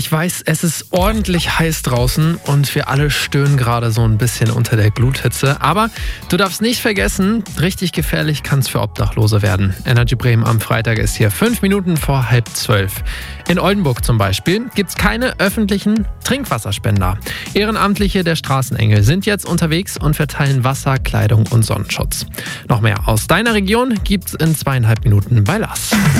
Ich weiß, es ist ordentlich heiß draußen und wir alle stöhnen gerade so ein bisschen unter der Gluthitze. Aber du darfst nicht vergessen, richtig gefährlich kann es für Obdachlose werden. Energy Bremen am Freitag ist hier 5 Minuten vor 11:30. In Oldenburg zum Beispiel gibt es keine öffentlichen Trinkwasserspender. Ehrenamtliche der Straßenengel sind jetzt unterwegs und verteilen Wasser, Kleidung und Sonnenschutz. Noch mehr aus deiner Region gibt's in 2,5 Minuten bei Lars.